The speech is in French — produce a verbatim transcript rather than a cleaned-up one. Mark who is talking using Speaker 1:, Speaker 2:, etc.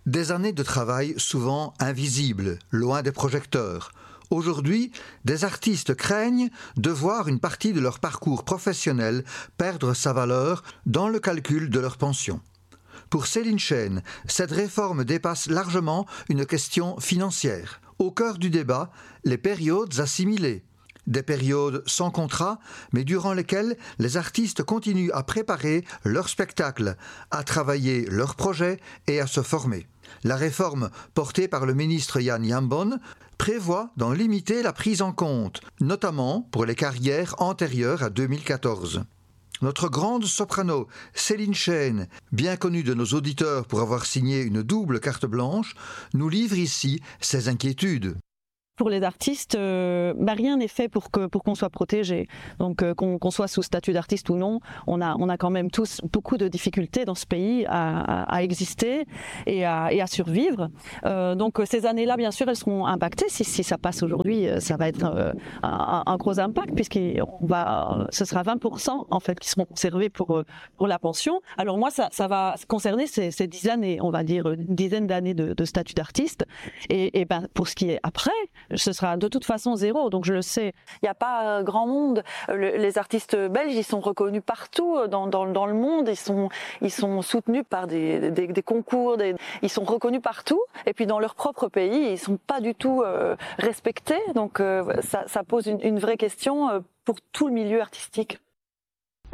Speaker 1: Des années de travail souvent invisibles, loin des projecteurs. Aujourd'hui, des artistes craignent de voir une partie de leur parcours professionnel perdre sa valeur dans le calcul de leur pension. Pour Céline Chêne, cette réforme dépasse largement une question financière. Au cœur du débat, les périodes assimilées. Des périodes sans contrat, mais durant lesquelles les artistes continuent à préparer leur spectacle, à travailler leurs projets et à se former. La réforme portée par le ministre Jan Jambon prévoit d'en limiter la prise en compte, notamment pour les carrières antérieures à deux mille quatorze. Notre grande soprano, Céline Chêne, bien connue de nos auditeurs pour avoir signé une double carte blanche, nous livre ici ses inquiétudes.
Speaker 2: Pour les artistes, euh, bah rien n'est fait pour que pour qu'on soit protégé. Donc euh, qu'on, qu'on soit sous statut d'artiste ou non, on a on a quand même tous beaucoup de difficultés dans ce pays à, à, à exister et à, et à survivre. Euh, donc ces années-là, bien sûr, elles seront impactées. Si, si ça passe aujourd'hui, ça va être euh, un, un gros impact puisqu'on va, ce sera vingt pour cent en fait qui seront conservés pour pour la pension. Alors moi, ça ça va concerner ces, ces dix années, on va dire une dizaine d'années de, de statut d'artiste. Et, et ben pour ce qui est après, ce sera de toute façon zéro, donc je le sais. Il n'y a pas grand monde. Le, les artistes belges, ils sont reconnus partout dans, dans, dans le monde. Ils sont, ils sont soutenus par des, des, des concours. Des, ils sont reconnus partout. Et puis dans leur propre pays, ils sont pas du tout euh, respectés. Donc euh, ça, ça pose une, une vraie question pour tout le milieu artistique.